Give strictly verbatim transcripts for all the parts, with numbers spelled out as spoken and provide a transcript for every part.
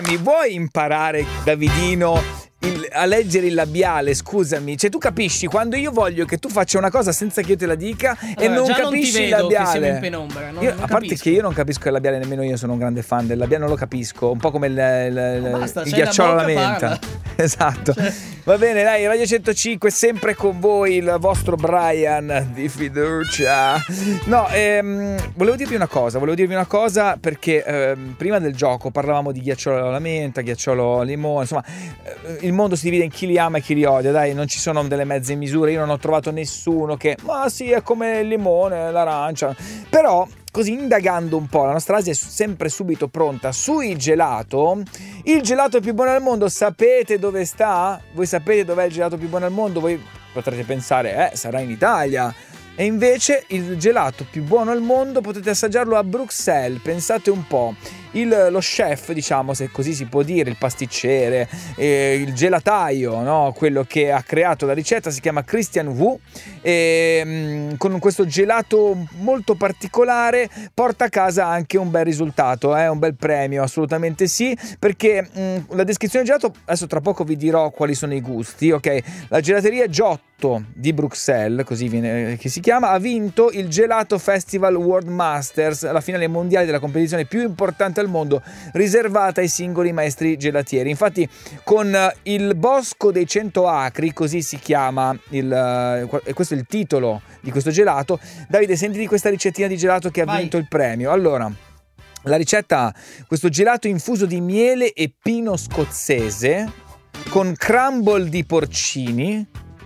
Mi vuoi imparare, Davidino, il, a leggere il labiale? Scusami, cioè tu capisci quando io voglio che tu faccia una cosa senza che io te la dica, allora, e non già capisci non ti il vedo labiale. Che siamo in penombra, non, io, non a parte capisco. che io non capisco il labiale, nemmeno io sono un grande fan del labiale, non lo capisco, un po' come il, il, Ma basta, il c'hai ghiacciolo la alla bocca, menta. parla. Esatto. Cioè. Va bene, dai, Radio centocinque sempre con voi, il vostro Brian di fiducia. No, ehm, volevo dirvi una cosa, volevo dirvi una cosa perché ehm, prima del gioco parlavamo di ghiacciolo alla menta, ghiacciolo al limone, insomma, eh, il mondo si divide in chi li ama e chi li odia, dai, non ci sono delle mezze misure, io non ho trovato nessuno che, ma sì, è come il limone, l'arancia, però così indagando un po', la nostra Asia è sempre subito pronta sui gelato. Il gelato più buono al mondo, sapete dove sta? Voi sapete dov'è il gelato più buono al mondo? Voi potrete pensare, eh, sarà in Italia. E invece il gelato più buono al mondo potete assaggiarlo a Bruxelles, pensate un po'. Il, lo chef, diciamo, se così si può dire, il pasticcere, eh, il gelataio, no? Quello che ha creato la ricetta si chiama Christian Wu, e mh, con questo gelato molto particolare porta a casa anche un bel risultato, eh? Un bel premio, assolutamente sì, perché mh, la descrizione del gelato, adesso tra poco vi dirò quali sono i gusti, ok? La gelateria Giotto di Bruxelles, così viene, che si chiama, ha vinto il Gelato Festival World Masters, la finale mondiale della competizione più importante al mondo, riservata ai singoli maestri gelatieri. Infatti con il Bosco dei Cento Acri, così si chiama il, e questo è il titolo di questo gelato. Davide, sentiti questa ricettina di gelato che ha Vai. vinto il premio. Allora, la ricetta ha questo gelato infuso di miele e pino scozzese con crumble di porcini,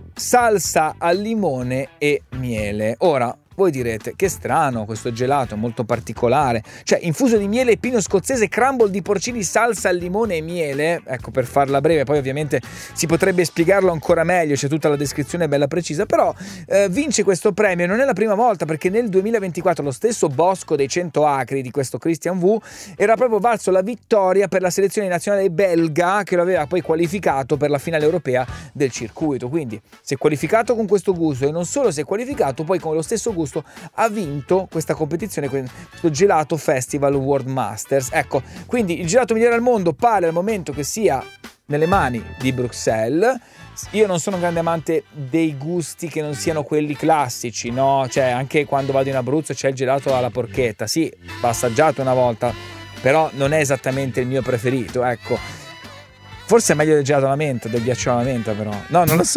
salsa al limone e miele. Ora, voi direte, che strano questo gelato, molto particolare. Cioè, infuso di miele e pino scozzese, crumble di porcini, salsa al limone e miele. Ecco, per farla breve, poi ovviamente si potrebbe spiegarlo ancora meglio, c'è tutta la descrizione bella precisa, però eh, vince questo premio. Non è la prima volta, perché nel duemilaventiquattro lo stesso Bosco dei Cento Acri di questo Christian Wu era proprio valso la vittoria per la selezione nazionale belga, che lo aveva poi qualificato per la finale europea del circuito. Quindi si è qualificato con questo gusto, e non solo si è qualificato, poi con lo stesso gusto ha vinto questa competizione, questo Gelato Festival World Masters. Ecco, quindi il gelato migliore al mondo pare al momento che sia nelle mani di Bruxelles. Io non sono un grande amante dei gusti che non siano quelli classici, no? Cioè, anche quando vado in Abruzzo c'è il gelato alla porchetta, sì, l'ho assaggiato una volta, però non è esattamente il mio preferito, ecco. Forse è meglio del gelato alla menta, del ghiaccio alla menta, però no, non lo so.